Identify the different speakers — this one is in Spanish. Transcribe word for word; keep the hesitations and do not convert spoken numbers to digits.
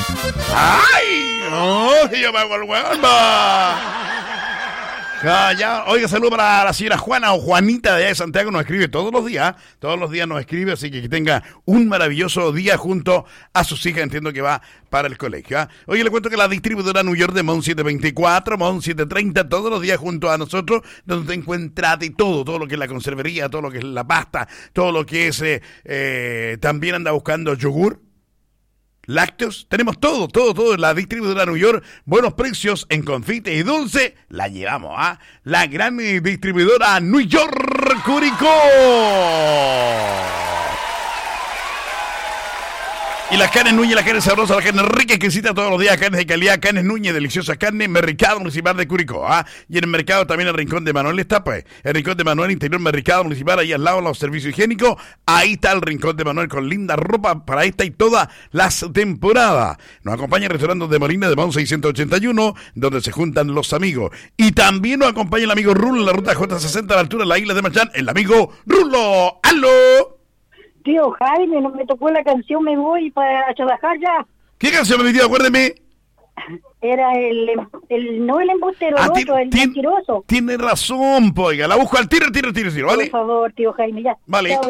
Speaker 1: ¡Ay! ¡Oh, yo me hago el huevón! Ya, oiga, saludo para la señora Juana o Juanita de allá de Santiago, nos escribe todos los días, todos los días nos escribe, así que que tenga un maravilloso día junto a sus hijas, entiendo que va para el colegio. ¿eh? Oye, le cuento que la distribuidora New York de Mon setecientos veinticuatro, Mon setecientos treinta, todos los días junto a nosotros, donde te encuentras de todo, todo lo que es la conservería, todo lo que es la pasta, todo lo que es, eh, eh, también anda buscando yogur. Lácteos, tenemos todo, todo, todo. La distribuidora New York, buenos precios en confite y dulce, la llevamos, ¿ah? ¿eh? La gran distribuidora New York Curicó. Y las carnes Núñez, las carnes sabrosas, las carnes ricas que existen todos los días, carnes de calidad, carnes Núñez, deliciosas carnes, Mercado Municipal de Curicó, ¿ah? Y en el mercado también el Rincón de Manuel está, pues, el Rincón de Manuel, interior Mercado Municipal, ahí al lado de los servicios higiénicos, ahí está el Rincón de Manuel con linda ropa para esta y todas las temporadas. Nos acompaña el restaurante de Molina de Mon seiscientos ochenta y uno, donde se juntan los amigos. Y también nos acompaña el amigo Rulo en la ruta J sesenta a la altura de la isla de Machán, el amigo Rulo. ¡Aló!
Speaker 2: Tío Jaime, no me tocó la canción, me voy para trabajar ya.
Speaker 1: ¿Qué canción me pidió? Acuérdeme.
Speaker 2: Era el, el no el embustero,
Speaker 1: ah,
Speaker 2: el otro, el
Speaker 1: tien,
Speaker 2: mentiroso.
Speaker 1: Tiene razón, poiga. La busco al tiro, tiro, tiro, tiro, ¿vale?
Speaker 2: Por favor, tío Jaime, ya.
Speaker 1: Vale.
Speaker 2: Chao.